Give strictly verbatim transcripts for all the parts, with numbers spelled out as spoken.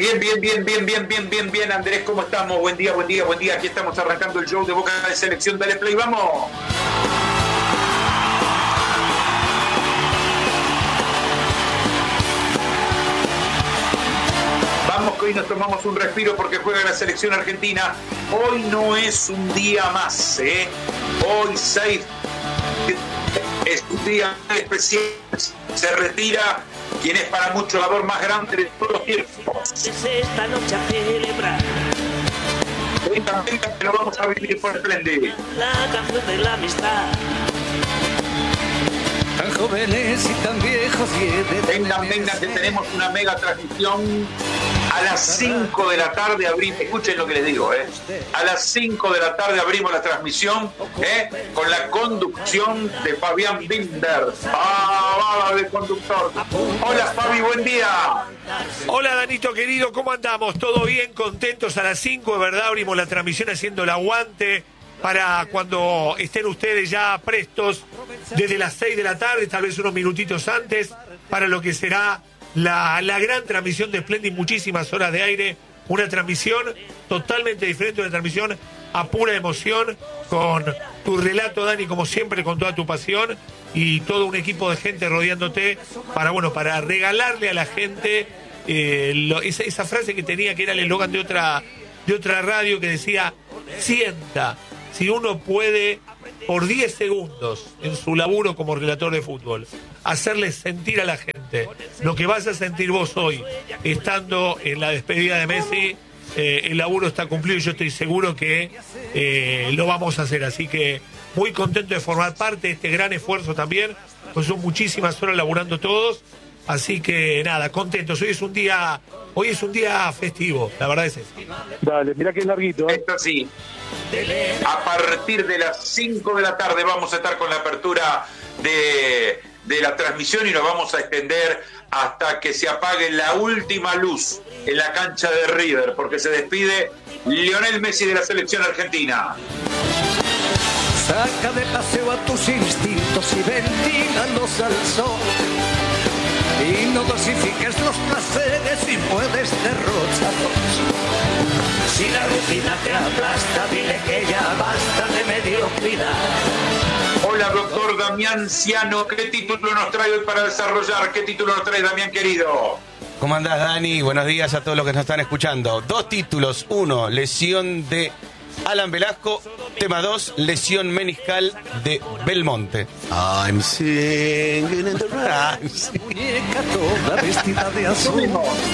Bien, bien, bien, bien, bien, bien, bien, bien, Andrés, ¿cómo estamos? Buen día, buen día, buen día. Aquí estamos arrancando el show de Boca de Selección. Dale play, vamos. Vamos, que hoy nos tomamos un respiro porque juega la selección argentina. Hoy no es un día más, ¿eh? Hoy seis es un día especial. Se retira quien es para muchos el jugador más grande de todos los tiempos. Esta noche a celebrar Venga, venga, que lo vamos a vivir por Splendid. la canción de la amistad. Tan jóvenes y tan viejos y de Vengan, vengan, que tenemos una mega transmisión. A las cinco de la tarde abrimos, escuchen lo que les digo, ¿eh? A las cinco de la tarde abrimos la transmisión, ¿eh? Con la conducción de Fabián Binder. ¡Ah, de conductor! Hola, Fabi, buen día. Hola, Danito querido, ¿cómo andamos? ¿Todo bien? Contentos a las cinco, ¿verdad? Abrimos la transmisión haciendo el aguante para cuando estén ustedes ya prestos desde las seis de la tarde, tal vez unos minutitos antes, para lo que será la, la gran transmisión de Splendid, muchísimas horas de aire, una transmisión totalmente diferente, una transmisión a pura emoción, con tu relato, Dani, como siempre, con toda tu pasión, y todo un equipo de gente rodeándote para, bueno, para regalarle a la gente eh, lo, esa, esa frase que tenía, que era el eslogan de otra, de otra radio, que decía: sienta, si uno puede por diez segundos en su laburo como relator de fútbol hacerle sentir a la gente lo que vas a sentir vos hoy estando en la despedida de Messi, eh, el laburo está cumplido y yo estoy seguro que eh, lo vamos a hacer. Así que muy contento de formar parte de este gran esfuerzo también, pues son muchísimas horas laburando todos. Así que nada, contentos. Hoy es un día, hoy es un día festivo, la verdad es eso. Dale, mirá que es larguito, ¿eh? Esto sí. A partir de las cinco de la tarde vamos a estar con la apertura de, de la transmisión y nos vamos a extender hasta que se apague la última luz en la cancha de River, porque se despide Lionel Messi de la selección argentina. Saca de paseo a tus instintos y ventílalos al sol. Y no dosifiques los placeres y puedes derrocharlos. Si la rutina te aplasta, dile que ya basta de mediocridad. Hola, doctor Damián Ciano. ¿Qué título nos trae hoy para desarrollar? ¿Qué título nos trae, Damián querido? ¿Cómo andás, Dani? Buenos días a todos los que nos están escuchando. Dos títulos. Uno, lesión de Alan Velasco. Tema dos, lesión meniscal de Belmonte. I'm singing in the rain. Muñeca toda vestida de azul.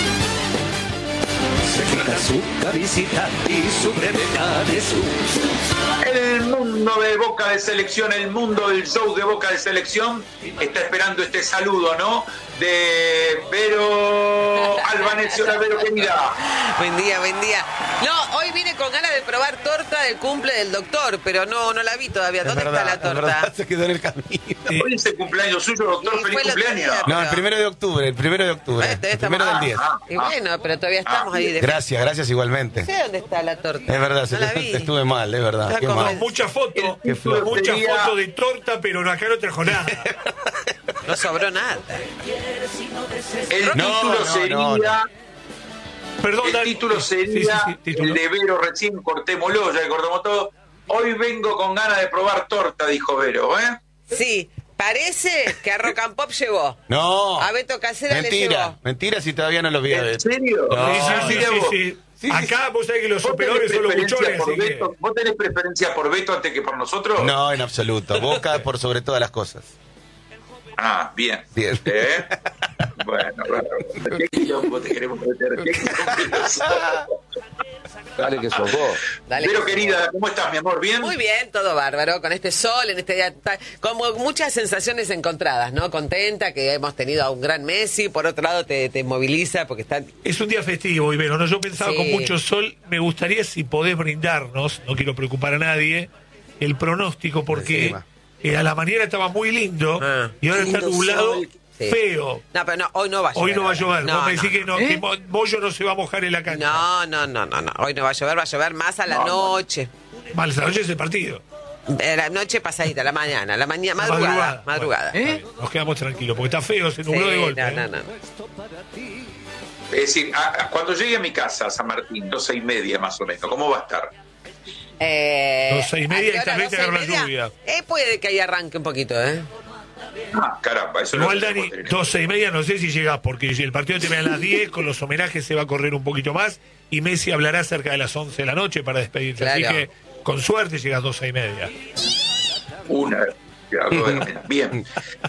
Se quita su cabecita y su brevedad de su. El mundo de Boca de Selección, el mundo del show de Boca de Selección está esperando este saludo, ¿no? De Vero Albanese. Hola, Vero, querida. Buen día, buen día. No, hoy vine con ganas de probar torta del cumple del doctor, pero no, no la vi todavía. ¿Dónde verdad, está la torta? Verdad, se quedó en el camino. Hoy es el cumpleaños suyo, doctor. Y Feliz fue el otro cumpleaños. día. No, el primero de octubre, el primero de octubre. Eh, todavía El primero estamos- del diez. Ah, Y bueno, pero todavía estamos Ah, ahí. De... Gracias, gracias igualmente. No sé dónde está la torta. Es verdad, se no la vi. estuve mal, es verdad. Está Qué como- mal. Mucha foto, Qué flor. mucha Sería- foto de torta, pero acá no trajo nada. No sobró nada. El No, título no, sería... no, no. Perdón, El Dani. título Sí, sería sí, sí, título. el de Vero, recién cortémoslo, ya cortamos todo. Hoy vengo con ganas de probar torta, dijo Vero, ¿eh? Sí, parece que a Rock and Pop llevó. No. A Beto Casera le Mentira, llevó. mentira si todavía no lo vi a ¿En Beto. serio? No, Sí, sí, sí, Mira sí, vos. sí. Sí, Acá vos sabés que los ¿Vos tenés superiores son los preferencia buchones, por así que... Beto? ¿Vos tenés preferencia por Beto antes que por nosotros? No, en absoluto. Boca por sobre todas las cosas. Ah, bien. Bien. ¿Eh? Bueno, bueno. ¿Qué quilombo te queremos meter? ¿Qué quilombo? Dale que sos vos. Dale. Pero querida, ¿cómo estás, mi amor? ¿Bien? Muy bien, todo bárbaro, con este sol, en este día, ta- como muchas sensaciones encontradas, ¿no? Contenta que hemos tenido a un gran Messi, por otro lado te, te moviliza porque está... Es un día festivo, Ibero, ¿no? Yo pensaba Sí. con mucho sol, me gustaría si podés brindarnos, no quiero preocupar a nadie, el pronóstico, porque Encima. eh, a la mañana estaba muy lindo Ah. y ahora está Lindo nublado, sol. Sí. feo. No, pero no, hoy no va a llover. Hoy no va a llover. No, Vos me no. decís que, no, que Mo- Moyo no se va a mojar en la cancha. No, no, no, no, no. Hoy no va a llover, va a llover más a la No, no. noche. Mal, esa noche es el partido. Eh, La noche pasadita, la mañana, la mañana, La madrugada, madrugada. madrugada. Bueno, ¿Eh? está bien, nos quedamos tranquilos, porque está feo, se Sí, nubló de golpe. no, ¿eh? no, no. Es decir, a- a- cuando llegue a mi casa, a San Martín, doce y media más o menos, ¿cómo va a estar? Eh, Doce y ¿a media qué y hora? también te ¿Doce y agarra la media? lluvia. Eh, puede que ahí arranque un poquito, ¿eh? Ah, caramba, eso Igual, no Dani, doce y media no sé si llegás, porque el partido termina a las diez, con los homenajes se va a correr un poquito más, y Messi hablará cerca de las once de la noche para despedirse. Así Claro. que, con suerte, llegas doce y media. Una. Ya, bueno, bien.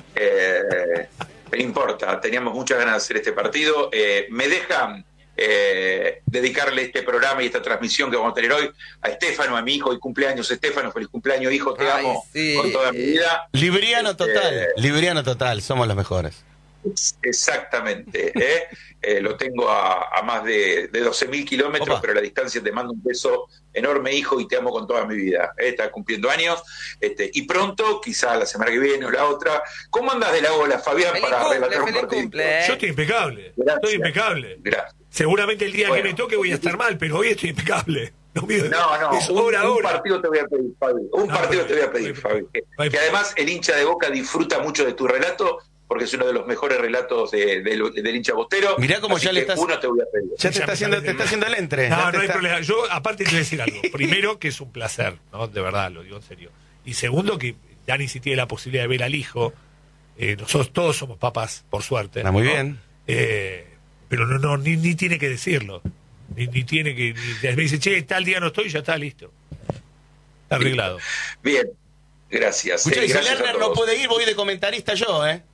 Eh, no importa, teníamos muchas ganas de hacer este partido. Eh, me dejan eh, dedicarle este programa y esta transmisión que vamos a tener hoy a Estefano, a mi hijo, y cumpleaños, Estefano, feliz cumpleaños, hijo, te Ay, amo sí. con toda mi vida. Libriano Este, total, libriano total, somos los mejores. Exactamente, ¿eh? Eh, lo tengo a, a más de, de doce mil kilómetros, Opa. pero a la distancia te mando un beso enorme, hijo, y te amo con toda mi vida. ¿eh? Estás cumpliendo años, este, y pronto, quizá la semana que viene o la otra. ¿Cómo andas de la ola, Fabián, Feliz para cumple, relatar un feliz partido? cumple, ¿eh? Yo estoy impecable, Gracias. estoy impecable. Gracias. Seguramente el día Bueno. que me toque voy a estar mal, pero hoy estoy impecable. No, mío, No, no, es un, hora a un hora. partido te voy a pedir, Fabi. Un No, partido pero- te voy a pedir, pero- Fabi. Que, pero- que además el hincha de Boca disfruta mucho de tu relato, porque es uno de los mejores relatos de- de- del hincha bostero. Mirá cómo Así ya le que estás- uno te voy a pedir. Ya te Ya está me haciendo, parece te está mal. haciendo el entre. No, ya no te hay está- problema. Yo, aparte, te voy a decir algo. Primero, que es un placer, ¿no? De verdad, lo digo en serio. Y segundo, que Dani, si tiene la posibilidad de ver al hijo, eh, nosotros todos somos papás, por suerte. Ah, muy ¿no? bien. Eh, pero no, no ni, ni tiene que decirlo. Ni, ni tiene que. Ni, me dice, che, tal día no estoy, ya está listo. Está arreglado. Bien, gracias. Escuchá, eh, y si gracias a Lerner no todos. puede ir, voy de comentarista yo, ¿eh?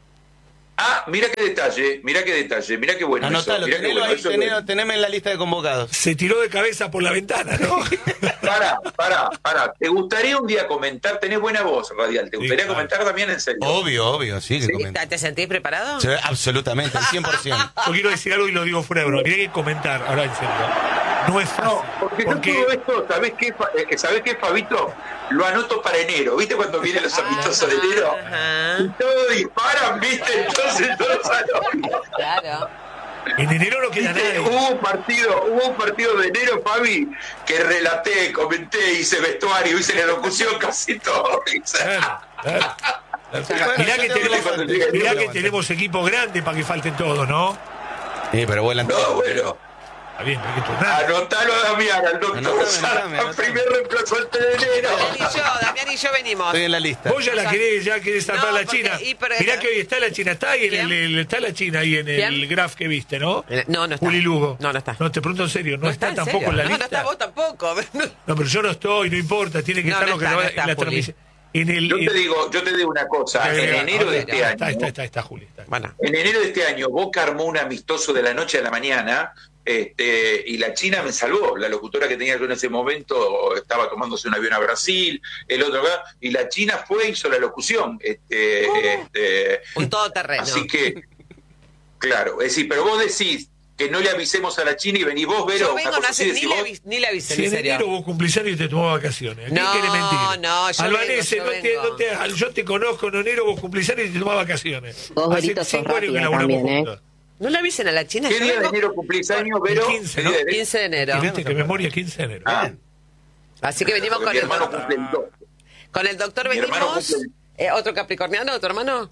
Ah, mira qué detalle, mira qué detalle, mira qué bueno. Anotalo, eso, mirá qué tenelo bueno, ahí, eso es tenelo- bueno. teneme en la lista de convocados. Se tiró de cabeza por la ventana, ¿no? Pará, pará, pará. ¿Te gustaría un día comentar? Tenés buena voz, Radial. ¿Te Sí, gustaría claro. comentar también en serio? Obvio, obvio, sí que ¿Sí? comenta. ¿Te sentís preparado? Sí, absolutamente, al cien por ciento. Yo quiero decir algo y lo digo fuera de broma. Mirá que comentar, ahora en serio. No es fácil. No, porque, yo todo esto, ¿sabés qué, Fa- eh, ¿sabés qué, Fabito? Lo anoto para enero. ¿Viste cuando vienen los amistosos de enero? Ajá. Y todos disparan, ¿viste? Entonces todos anoto. Claro. En enero no queda ¿Viste? nadie. Hubo un partido, hubo un partido de enero, Fabi, que relaté, comenté, hice vestuario, hice la locución, casi todo. Claro, claro. Bueno, Mirá yo que, te tenemos, hablo bastante. mirá Yo te que hablo tenemos equipo grande para que falten todos, ¿no? Sí, pero vuelan No, todos. bueno. Está bien, hay que turnar. Anotalo a Damián, al doctor Anotame, Sala, anotame, anotame. primer reemplazante de enero. Damián y yo, Damián y yo venimos. Estoy en la lista. Vos ya la querés, ya querés salvar No, la porque- China. y pero- Mirá que hoy está la China, está ahí en el, ¿Quién? el- está la China ahí en el ¿Quién? graph que viste, ¿no? No, no está. Juli Lugo. No, no está. No, te pregunto en serio, no, está, en tampoco serio. en la no, lista. No está vos tampoco. No, pero yo no estoy, no importa, tiene que No, estar no lo que está, no- no en está, la Juli. transmisión. En el, Yo te en- digo, yo te digo una cosa, en Ahora, enero de este está, año, está, está, está, Juli. Está. Bueno. en enero de este año, Boca armó un amistoso de la noche a la mañana, este, y la China me salvó. La locutora que tenía yo en ese momento estaba tomándose un avión a Brasil, el otro acá, y la China fue e hizo la locución. Este, este, Un todoterreno. así que, claro, es decir, pero vos decís que no le avisemos a la China y venís vos, Vero, Yo una vengo, no cosa hace, así, ni, decís le vos. avis- ni le avisé, Si en en serio. enero vos cumplís años y te tomás vacaciones. ¿A quién No, quiere mentir? no, yo Albanese, vengo, yo no te, vengo. no te hagas- yo te conozco en enero, vos cumplís años y te tomás vacaciones. Vos, Hace Berito, sos cinco años que rápida laburamos también, ¿eh? juntos. ¿No le avisen a la China? ¿Qué Yo día de vengo enero cumplís años, Vero? El quince, ¿Qué ¿no? día de enero? quince de enero. ¿Viste que memoria quince de enero? Ah, Así que venimos porque con mi el, hermano doctor, cumple el doce. con el doctor. mi hermano Venimos. cumple Eh, ¿Otro capricorniano, tu hermano?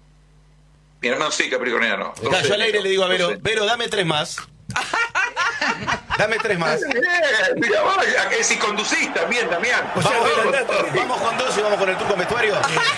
Mi hermano sí, capricorniano. Acá, doce yo de al aire enero, le digo a Vero, doce. Vero, dame tres más. Dame tres más. Eh, mira, vos, que si conducís también, Damián. O sea, Vamos, adelantate. vamos, vamos con dos y vamos con el turco vestuario.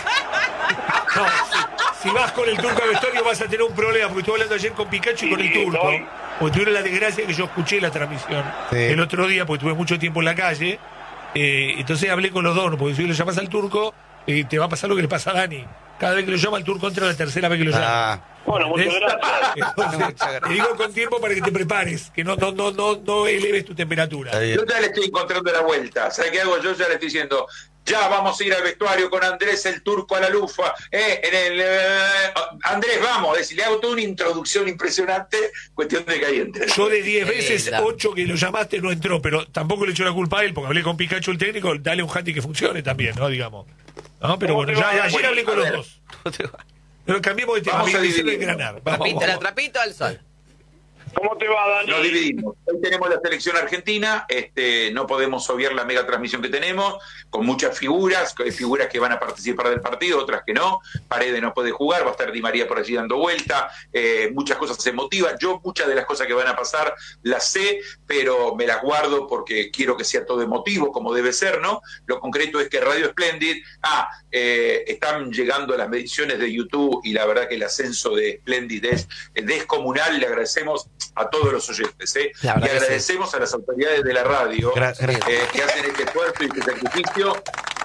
No, si, si vas con el turco a vestuario vas a tener un problema, porque estuve hablando ayer con Pikachu y con el turco. Porque tuvieron la desgracia que yo escuché la transmisión Sí. el otro día, porque tuve mucho tiempo en la calle. Eh, entonces hablé con los dos, ¿no? Porque si le llamas al turco, eh, te va a pasar lo que le pasa a Dani. Cada vez que lo llama al turco entra la tercera vez que lo llama. Ah, Bueno, muchas ¿Ves? gracias. Entonces, te digo con tiempo para que te prepares, que no, no, no, no, no eleves tu temperatura. está bien. Yo ya le estoy encontrando la vuelta. ¿Sabes qué hago? Yo ya le estoy diciendo, ya vamos a ir al vestuario con Andrés, el turco a la lufa. Eh, en el, eh, Andrés, vamos. Es decir, le hago toda una introducción impresionante, cuestión de que ahí entre. Yo de diez Qué veces, linda. ocho que lo llamaste no entró, pero tampoco le echo la culpa a él, porque hablé con Pikachu el técnico, dale un handy que funcione también, ¿no? Digamos. No, pero bueno, ya, ayer hablé con los dos. Pero cambiemos de tema, Vamos a mi deseo es dividir. granar. Trapito, Vamos, la trapito al sol. ¿Cómo te va, Dani? Nos dividimos. Hoy tenemos la selección argentina, este, no podemos obviar la mega transmisión que tenemos, con muchas figuras, hay figuras que van a participar del partido, otras que no. Paredes no puede jugar, va a estar Di María por allí dando vuelta, eh, muchas cosas se motivan. Yo muchas de las cosas que van a pasar las sé, pero me las guardo porque quiero que sea todo emotivo, como debe ser, ¿no? Lo concreto es que Radio Splendid, ah, eh, están llegando las mediciones de YouTube y la verdad que el ascenso de Splendid es descomunal. Le agradecemos a todos los oyentes, ¿eh? Y agradecemos sí. a las autoridades de la radio eh, que hacen este esfuerzo y este sacrificio,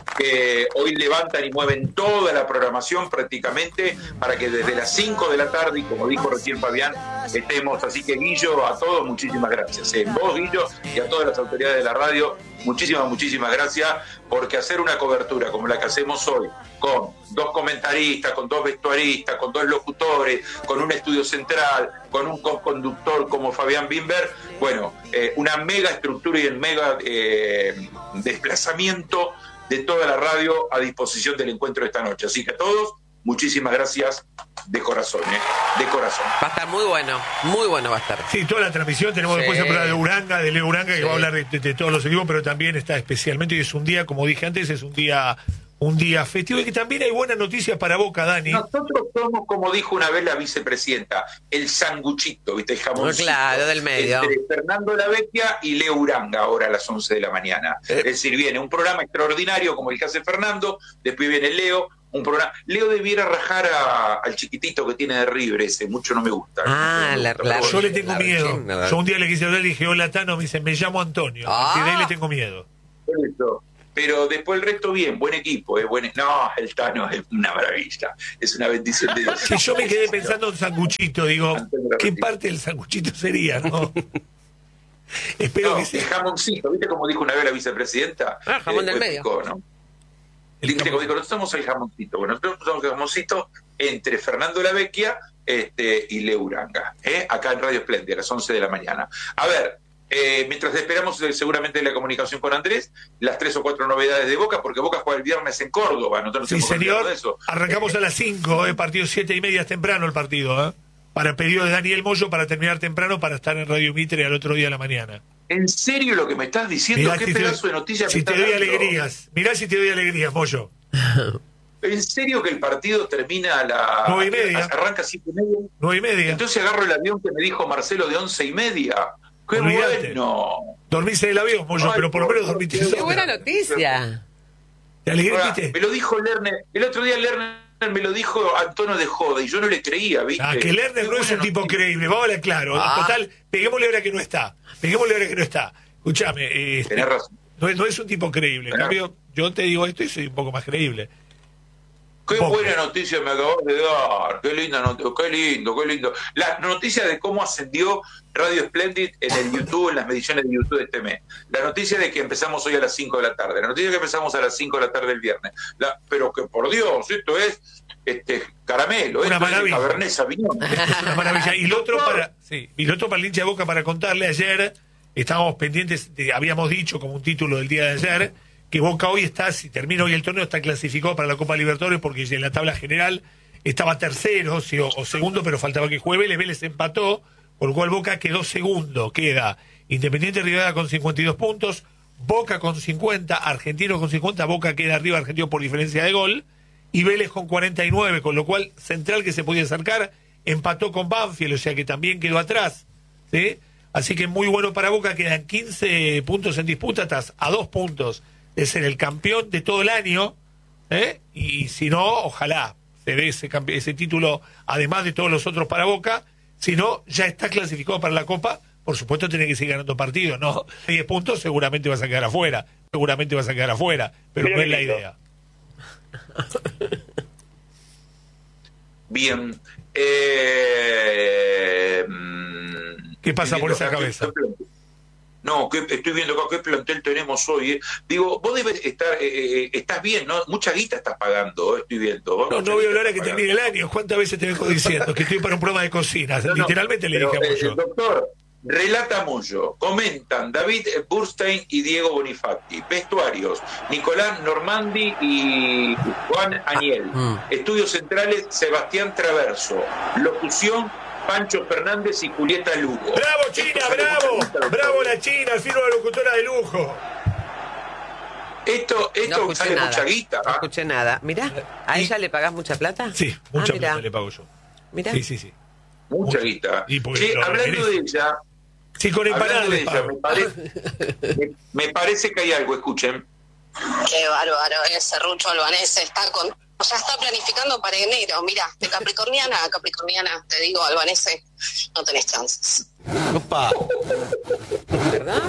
que hoy levantan y mueven toda la programación prácticamente para que desde las cinco de la tarde, y como dijo recién Fabián, estemos. Así que Guillo, a todos muchísimas gracias, ¿eh? Vos, Guillo, y a todas las autoridades de la radio, muchísimas, muchísimas gracias, porque hacer una cobertura como la que hacemos hoy, con dos comentaristas, con dos vestuaristas, con dos locutores, con un estudio central, con un conductor como Fabián Bimber, bueno, eh, una mega estructura y el mega eh, desplazamiento de toda la radio a disposición del encuentro de esta noche. Así que a todos, muchísimas gracias de corazón, ¿eh? De corazón. Va a estar muy bueno, muy bueno va a estar. Sí, toda la transmisión, tenemos sí. después el programa de Uranga, de Leo Uranga, que sí. va a hablar de, de, de todos los equipos, pero también está especialmente, y es un día, como dije antes, es un día un día festivo, y que también hay buenas noticias para Boca, Dani. Nosotros somos, como dijo una vez la vicepresidenta, el sanguchito, ¿viste? El jamoncito. Claro, del medio. Entre Fernando Lavecchia y Leo Uranga, ahora a las once de la mañana. Eh. Es decir, viene un programa extraordinario como el que hace Fernando, después viene Leo, un programa. Leo debiera rajar a, al chiquitito que tiene de River ese, mucho no me gusta. Ah, no la, gusta, la, yo le tengo la miedo. Regina, yo un día le quise hablar y dije, hola Tano, me dice, me llamo Antonio. Ah. Y de ahí le tengo miedo. Por eso. Pero después el resto bien, buen equipo, ¿eh? Buen... No, el Tano es una maravilla, es una bendición de Dios. Si yo me quedé pensando en sanguchito, digo, ¿qué parte del sanguchito sería, no? Espero no, que sea. El jamoncito, ¿viste cómo dijo una vez la vicepresidenta? Ah, jamón del medio. Picó, ¿no? ¿Viste cómo dijo? Nosotros somos el jamoncito. Bueno, nosotros somos el jamoncito entre Fernando Lavecchia este, y Leo Uranga, ¿eh? Acá en Radio Splendid, a las once de la mañana. A ver, Eh, mientras esperamos eh, seguramente la comunicación con Andrés, las tres o cuatro novedades de Boca, porque Boca juega el viernes en Córdoba. Nosotros Sí, señor. De eso. Arrancamos a las cinco, eh, partido siete y media, es temprano el partido, ¿eh? Para pedido de Daniel Moyo para terminar temprano para estar en Radio Mitre al otro día de la mañana. ¿En serio lo que me estás diciendo? Mirá, ¿Qué si pedazo te, de noticias si me te estás doy dando? alegrías. Mirá si te doy alegrías, Moyo. ¿En serio que el partido termina a la... Nueve y media. Arranca a siete y media? Nueve y media. Entonces agarro el avión que me dijo Marcelo de once y media. ¡Qué Olvídate. bueno! Dormís en el avión, Moyo, Ay, pero por lo menos por dormiste. Dios. Qué buena noticia. ¿Te alegré, Ahora, viste? me lo dijo Lerner. El otro día Lerner me lo dijo a tono de joda y yo no le creía, ¿viste? Ah, que Lerner no es un tipo creíble, vamos a hablar claro. Ah. Total, peguémosle ahora que no está. Peguémosle ahora que no está. Escúchame, eh, Tenés razón. no, es, no es un tipo creíble. En cambio, yo te digo esto y soy un poco más creíble. Qué Poco. buena noticia me acabas de dar. Qué linda noticia, qué lindo, qué lindo. La noticia de cómo ascendió Radio Splendid en el YouTube, en las mediciones de YouTube de este mes. La noticia de que empezamos hoy a las cinco de la tarde. La noticia de que empezamos a las cinco de la tarde el viernes. La, pero que por Dios, esto es este caramelo, Una esto maravilla. es Cabernet Sauvignon. Es una maravilla. Y lo otro para, sí, y lo otro para el hincha de Boca para contarle, ayer estábamos pendientes, de- habíamos dicho como un título del día de ayer, que Boca hoy está, si termina hoy el torneo, está clasificado para la Copa Libertadores porque en la tabla general estaba tercero sí, o, o segundo, pero faltaba que juegue Vélez, Vélez empató, por lo cual Boca quedó segundo, queda Independiente Rivadavia con cincuenta y dos puntos, Boca con cincuenta, Argentino con cincuenta, Boca queda arriba, Argentino por diferencia de gol, y Vélez con cuarenta y nueve, con lo cual Central, que se podía acercar, empató con Banfield, o sea que también quedó atrás, ¿sí? Así que muy bueno para Boca, quedan quince puntos en disputa, estás a dos puntos de ser el campeón de todo el año, ¿eh? Y si no, ojalá se dé ese, campe- ese título, además de todos los otros para Boca, si no, ya está clasificado para la Copa, por supuesto tiene que seguir ganando partidos, ¿no? diez puntos seguramente vas a quedar afuera, seguramente vas a quedar afuera, pero Bien, no es la lindo. idea. Bien. Eh, mm, ¿Qué pasa estoy por viendo esa acá qué- cabeza? qué plantel- No, que estoy viendo acá qué plantel tenemos hoy. eh. Digo, vos debes estar, eh, eh, estás bien, ¿no? Mucha guita estás pagando, eh, estoy viendo. Vos No, mucha no voy a guita hablar a que estás termine el año. ¿Cuántas veces te vengo diciendo que estoy para un programa de cocina? No, no, Literalmente le pero, dije a eh, Moyo. doctor, relata Moyo, comentan David Burstein y Diego Bonifatti, vestuarios, Nicolás Normandi y Juan Aniel, Mm. estudios centrales Sebastián Traverso, locución Pancho Fernández y Julieta Lugo. ¡Bravo, China, bravo! ¡Bravo la China, firma locutora de lujo! Esto, esto No escuché sale nada. mucha guita. No ¿ah? escuché nada. Mirá, ¿a Y- ella le pagás mucha plata? Sí, mucha Ah, mirá. plata le pago yo. Mirá. Sí, sí, sí. Mucha Mucho. guita. Y porque Che, lo hablando de merece. ella, Sí, con empanadas hablando de le ella, pago. me parece, me, me parece que hay algo, escuchen. Qué bárbaro, ese Rucho Albanese está con, ya está planificando para enero, mira, de Capricorniana a Capricorniana, te digo, Albanese, no tenés chances. Opa. ¿Verdad?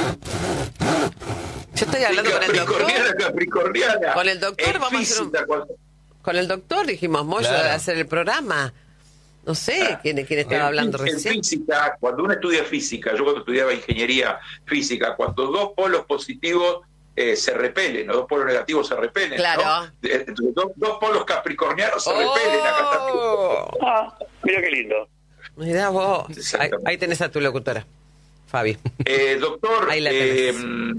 Yo estoy hablando con el Capricorniana, doctor. Capricorniana. Con el doctor En vamos a hacer un- física, cuando- Con el doctor dijimos, Moyo, Claro. de hacer el programa. No sé quién, quién estaba en, hablando en recién. física, cuando uno estudia física, yo cuando estudiaba ingeniería física, cuando dos polos positivos eh, se repelen, los dos polos negativos se repelen, Claro. ¿no? De- Entonces, dos, dos polos capricornianos se repelen. Acá está. Oh, Ah, mira qué lindo. mirá vos. Ahí, Exactamente. ahí tenés a tu locutora, Fabi. Eh, doctor, Ahí la eh, tenés.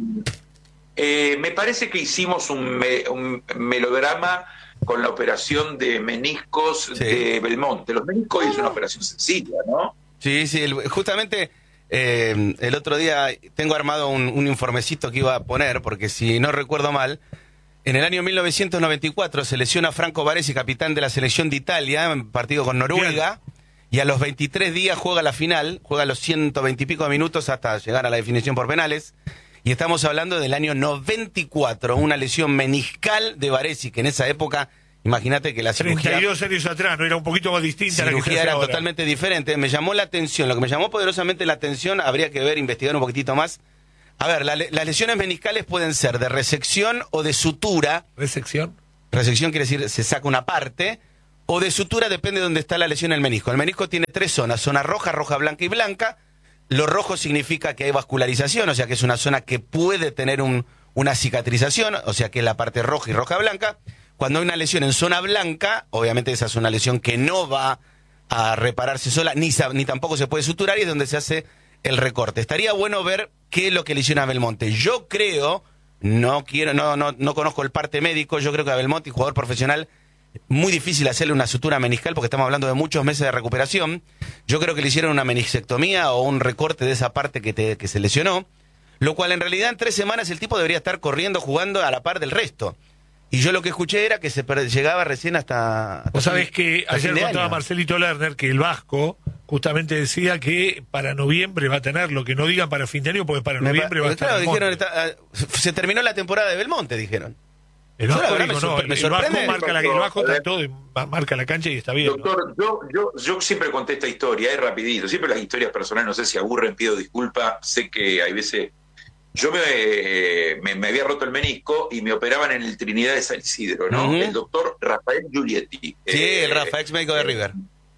eh, me parece que hicimos un, me- un melodrama con la operación de meniscos Sí. de Belmonte. Los meniscos es una operación sencilla, ¿no? Sí, sí, el- justamente eh, el otro día tengo armado un, un informecito que iba a poner, porque si no recuerdo mal, en el año mil novecientos noventa y cuatro se lesiona Franco Baresi, capitán de la selección de Italia, en partido con Noruega, y a los veintitrés días juega la final, juega los ciento veinte y pico de minutos hasta llegar a la definición por penales, y estamos hablando del año noventa y cuatro, una lesión meniscal de Baresi, que en esa época, imagínate que la cirugía... treinta y dos años atrás, no era un poquito más distinta a la que se cirugía hace era ahora. totalmente diferente. Me llamó la atención, lo que me llamó poderosamente la atención, habría que ver, investigar un poquitito más. A ver, la- las lesiones meniscales pueden ser de resección o de sutura. ¿Resección? Resección quiere decir se saca una parte, o de sutura depende de dónde está la lesión en el menisco. El menisco tiene tres zonas, zona roja, roja, blanca y blanca. Lo rojo significa que hay vascularización, o sea que es una zona que puede tener un, una cicatrización, o sea que es la parte roja y roja blanca. Cuando hay una lesión en zona blanca, obviamente esa es una lesión que no va a repararse sola, ni, sa- ni tampoco se puede suturar, y es donde se hace el recorte. Estaría bueno ver qué es lo que lesiona a Belmonte. Yo creo, no quiero, no, no, no conozco el parte médico, yo creo que a Belmonte, jugador profesional, muy difícil hacerle una sutura meniscal porque estamos hablando de muchos meses de recuperación. Yo creo que le hicieron una meniscectomía o un recorte de esa parte que, te, que se lesionó, lo cual en realidad en tres semanas el tipo debería estar corriendo, jugando a la par del resto. Y yo lo que escuché era que se per- llegaba recién hasta... hasta Vos sabés fin- que hasta ayer fin de contaba año. Marcelito Lerner que el Vasco justamente decía que para noviembre va a tener lo que no digan para fin de año, porque para Me pa- noviembre va a estar. claro, dijeron, Belmonte. está- ah, se terminó la temporada de Belmonte, dijeron. El Yo la Vasco verdad me dijo, no, sorpre- me el, el Vasco sorprende. marca la, el Vasco está todo, y ma- marca la cancha y está bien. ¿no? Doctor, yo, yo, yo siempre conté esta historia, es rapidito. Siempre las historias personales, no sé si aburren, pido disculpas. Sé que hay veces... Yo me, me, me había roto el menisco y me operaban en el Trinidad de San Isidro, ¿no? Ujú. El doctor Rafael Giulietti. Sí, eh, el Rafa, ex médico de River.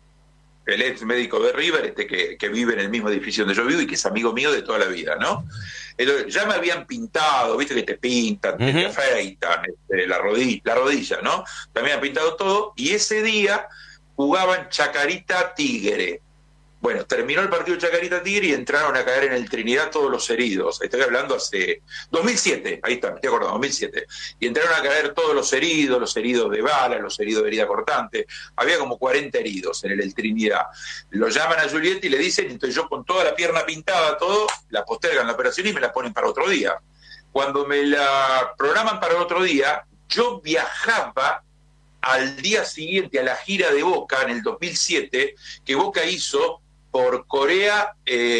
el ex médico de River, este que, que vive en el mismo edificio donde yo vivo y que es amigo mío de toda la vida, ¿no? Entonces, ya me habían pintado, viste que te pintan, te, te Ujú. afeitan, este, la, rodilla, la rodilla, ¿no? Me habían pintado todo y ese día jugaban Chacarita Tigre. Bueno, terminó el partido Chacarita Tigre y entraron a caer en el Trinidad todos los heridos. Estoy hablando hace dos mil siete, ahí está, me estoy acordando, dos mil siete. Y entraron a caer todos los heridos, los heridos de bala, los heridos de herida cortante. Había como cuarenta heridos en el, el Trinidad. Lo llaman a Giulietti y le dicen, entonces yo con toda la pierna pintada, todo, la postergan la operación y me la ponen para otro día. Cuando me la programan para otro día, yo viajaba al día siguiente a la gira de Boca en el dos mil siete, que Boca hizo por Corea,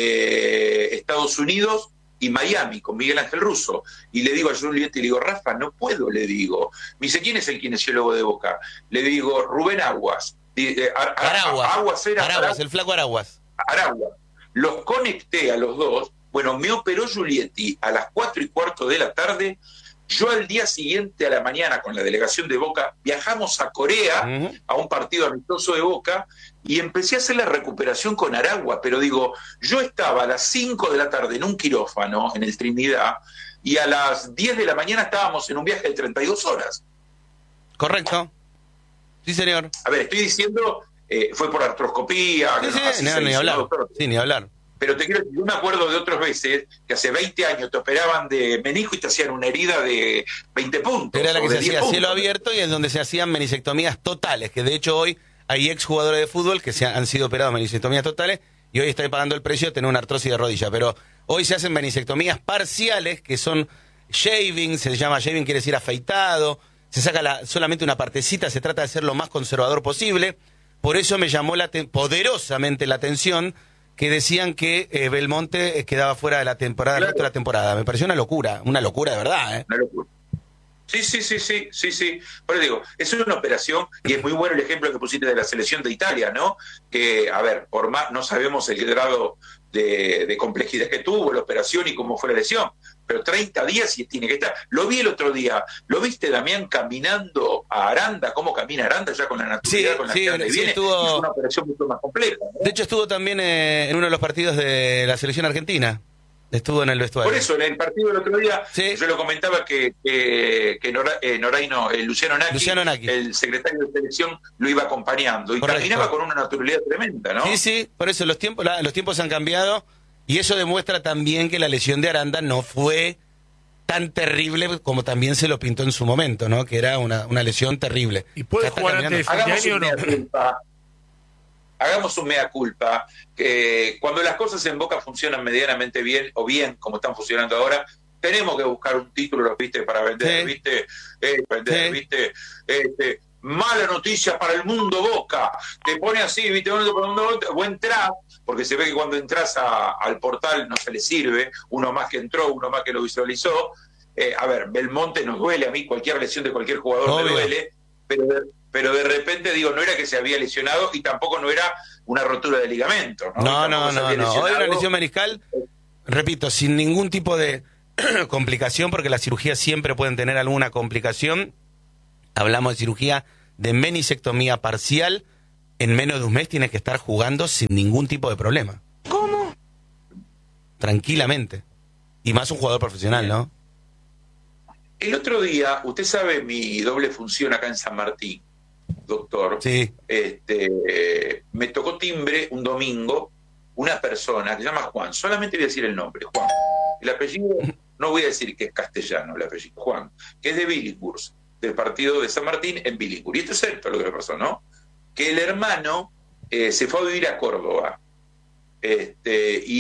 eh, Estados Unidos y Miami, con Miguel Ángel Russo. Y le digo a Giulietti, le digo, Rafa, no puedo, le digo. Me dice, ¿quién es el kinesiólogo de Boca? Le digo, Rubén Aguas. Di- eh, Ar- Ar- Araguas. Aguas era Araguas, el flaco Araguas. Araguas. Los conecté a los dos. Bueno, me operó Giulietti a las cuatro y cuarto de la tarde. Yo al día siguiente a la mañana con la delegación de Boca viajamos a Corea Ujú. a un partido amistoso de Boca y empecé a hacer la recuperación con Aragua, pero digo, yo estaba a las cinco de la tarde en un quirófano en el Trinidad y a las diez de la mañana estábamos en un viaje de treinta y dos horas. Correcto. Sí, señor. A ver, estoy diciendo, eh, fue por artroscopía, Sí, que sí, no, así no, se ni hizo, hablar. ¿no, doctor? Sí, ni hablar. Pero te quiero decir, yo me acuerdo de otras veces que hace veinte años te operaban de menisco y te hacían una herida de veinte puntos. Era la o que de se diez hacía a cielo puntos. abierto y en donde se hacían menisectomías totales, que de hecho hoy hay exjugadores de fútbol que se han, han sido operados menisectomías totales y hoy están pagando el precio de tener una artrosis de rodilla. Pero hoy se hacen menisectomías parciales, que son shaving, se llama shaving, quiere decir afeitado, se saca la, solamente una partecita, se trata de ser lo más conservador posible. Por eso me llamó la te- poderosamente la atención que decían que eh, Belmonte eh, quedaba fuera de la temporada, Claro. el resto de la temporada. Me pareció una locura, una locura de verdad, ¿eh? Una locura. Sí, sí, sí, sí, sí, sí. Por eso digo, es una operación y es muy bueno el ejemplo que pusiste de la selección de Italia, ¿no? Que, a ver, por más no sabemos el grado de, de complejidad que tuvo la operación y cómo fue la lesión, pero treinta días y tiene que estar. Lo vi el otro día, ¿lo viste, Damián, caminando a Aranda? ¿Cómo camina Aranda ya con la naturalidad Sí, con la sí, que anda y sí, viene? estuvo- Es una operación mucho más compleja, ¿no? De hecho, estuvo también eh, en uno de los partidos de la selección argentina. Estuvo en el vestuario. Por eso, en el partido del otro día, Sí. yo lo comentaba que, que, que Nora, eh, Noraino, eh, Luciano Naki, Luciano Naki. el secretario de selección, lo iba acompañando y Correcto. caminaba con una naturalidad tremenda, ¿no? Sí, sí, por eso los tiempos, la- los tiempos han cambiado y eso demuestra también que la lesión de Aranda no fue tan terrible como también se lo pintó en su momento, ¿no? Que era una, una lesión terrible. ¿Y puede Ya está jugar caminando. antes de fin de Hagamos año o un no? mea culpa. Hagamos un mea culpa, que cuando las cosas en Boca funcionan medianamente bien o bien, como están funcionando ahora, tenemos que buscar un título, ¿viste? Para vender, Sí. ¿viste? Eh, vender, Sí. ¿viste? Este, mala noticia para el mundo Boca. Te pone así, ¿viste? Para el mundo Boca, o entrar, porque se ve que cuando entras a- al portal no se le sirve, uno más que entró, uno más que lo visualizó. Eh, a ver, Belmonte nos duele, a mí cualquier lesión de cualquier jugador Obvio. me duele, pero de, pero de repente digo, no era que se había lesionado y tampoco no era una rotura de ligamento, ¿no? No, Y tampoco no, se no, había no. Hoy lesionado. una lesión meniscal, repito, sin ningún tipo de complicación, porque las cirugías siempre pueden tener alguna complicación. Hablamos de cirugía de menisectomía parcial. En menos de un mes tiene que estar jugando sin ningún tipo de problema. ¿Cómo? Tranquilamente. Y más un jugador profesional, ¿no? El otro día, usted sabe mi doble función acá en San Martín, doctor. Sí. Este, eh, me tocó timbre un domingo una persona que se llama Juan, solamente voy a decir el nombre, Juan. El apellido, no voy a decir que es castellano el apellido, Juan, que es de Billinghurst, del partido de San Martín en Billinghurst. Y esto es cierto lo que le pasó, ¿no? Que el hermano eh, se fue a vivir a Córdoba. Este, y